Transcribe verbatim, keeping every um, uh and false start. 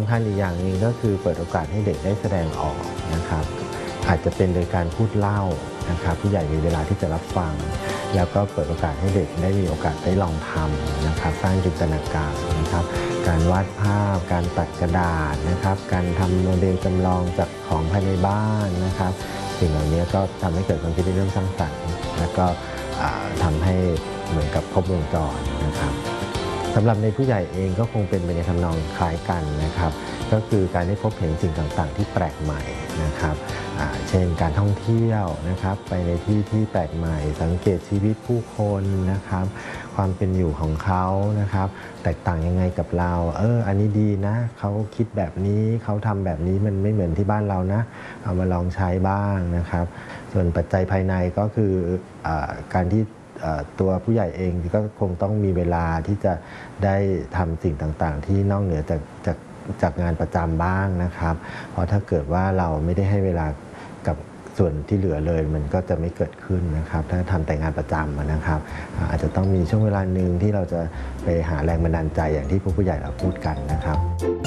ำคัญอีกอย่างหนึ่งก็คือเปิดโอกาสให้เด็กได้แสดงออกนะครับอาจจะเป็นโดยการพูดเล่านะครับผู้ใหญ่มีเวลาที่จะรับฟังแล้วก็เปิดโอกาสให้เด็กได้มีโอกาสได้ลองทำนะครับสร้างจินตนาการนะครับการวาดภาพการตัดกระดาษนะครับการทำโมเดลจำลองจากของภายในบ้านนะครับสิ่งเหล่านี้ก็ทำให้เกิดความคิดเรื่องสร้างสรรค์และก็ทำให้เหมือนกับครบวงจรนะครับสำหรับในผู้ใหญ่เองก็คงเป็นไปในทำนองคล้ายกันนะครับก็คือการได้พบเห็นสิ่งต่างๆที่แปลกใหม่นะครับเช่นการท่องเที่ยวนะครับไปในที่ที่แปลกใหม่สังเกตชีวิตผู้คนนะครับความเป็นอยู่ของเขานะครับแตกต่างยังไงกับเราเอออันนี้ดีนะเขาคิดแบบนี้เขาทำแบบนี้มันไม่เหมือนที่บ้านเรานะเอามาลองใช้บ้างนะครับส่วนปัจจัยภายในก็คือการที่ตัวผู้ใหญ่เองก็คงต้องมีเวลาที่จะได้ทำสิ่งต่างๆที่นอกเหนือจากจากจากงานประจำบ้างนะครับเพราะถ้าเกิดว่าเราไม่ได้ให้เวลากับส่วนที่เหลือเลยมันก็จะไม่เกิดขึ้นนะครับถ้าทำแต่งานประจำนะครับอาจจะต้องมีช่วงเวลาหนึ่งที่เราจะไปหาแรงบันดาลใจอย่างที่ผู้ใหญ่เราพูดกันนะครับ